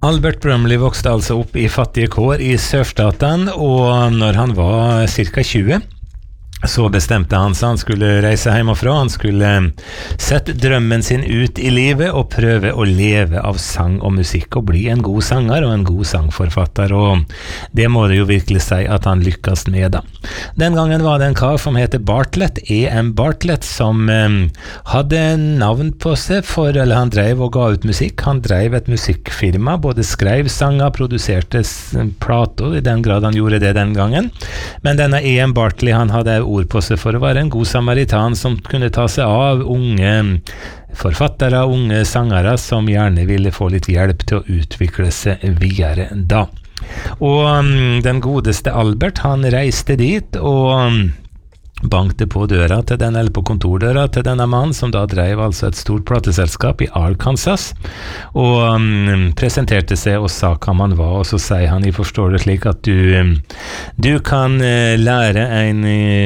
Albert Brumley vokste altså opp i fattige kår i sørstaten, og når han var cirka 20, så bestemte han seg han skulle reise hjemmefra, han skulle sette drømmen sin ut i livet og prøve å leve av sang og musikk og bli en god sanger og en god sangforfatter, og det må det jo virkelig si at han lykkes med da. Den gangen var det en kar som heter Bartlett, E.M. Bartlett, som hadde navn på seg eller han drev og ga ut musikk, han drev et musikkfirma, både skrev sanger, produserte plater, i den grad han gjorde det den gangen, men denne E.M. Bartlett, han hadde ord på seg for å være en god samaritan som kunne ta seg av unge forfattere, unge sangere som gjerne ville få litt hjelp til å utvikle seg videre da. Og den godeste Albert, han reiste dit og bankte på døra til den, eller på kontordøra til denne mannen, som da drev altså et stort plateselskap i Arkansas, og presenterte seg og sa hva man var, og så sier han, jeg forstår det slik at du kan lære en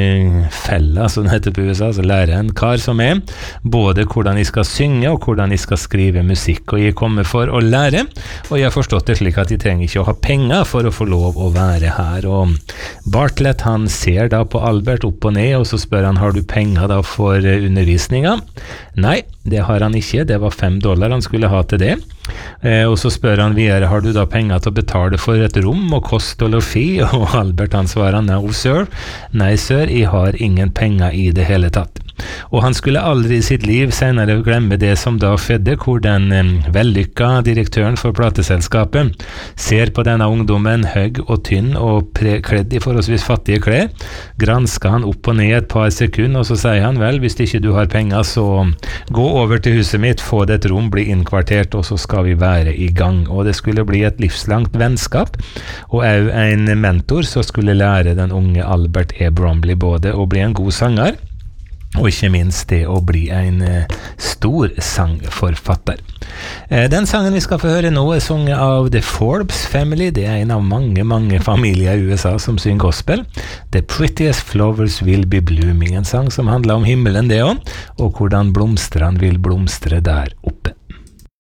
fella, som det heter på USA, altså lære en kar som både hvordan jeg skal synge og hvordan jeg skal skrive musikk, og jeg kommer for å lære, og jeg har forstått det slik at jeg trenger ikke å ha penger for å få lov å være her, og Bartlett, han ser da på Albert opp og ned, og så spør han, har du penger da for undervisninga? Nei, det har han ikke, det var $5 han skulle ha til det. Og så spør han videre, har du da penger til å betale for et rom og kost og lofti? Og Albert han svarer, no sir, nei sir, jeg har ingen penger i det hele tatt. Og han skulle aldri i sitt liv senere glemme det som da skjedde, hvor den vellykka direktøren for plateselskapet ser på denne ungdommen høy og tynn og kledd i forholdsvis fattige klær, gransker han opp og ned et par sekunder, og så sier han, vel, hvis ikke du har penger, så gå over til huset mitt, få det et rom, bli innkvartert, og så skal vi være i gang. Og det skulle bli et livslangt vennskap, og også en mentor som skulle lære den unge Albert E. Brumley både å bli en god sanger, og ikke minst det å bli en stor sangforfatter. Den sangen vi skal få høre nå sunget av The Forbes Family. Det en av mange familier i USA som synger gospel. The Prettiest Flowers Will Be Blooming, en sang som handler om himmelen det også, og hvordan blomstrene vil blomstre der oppe.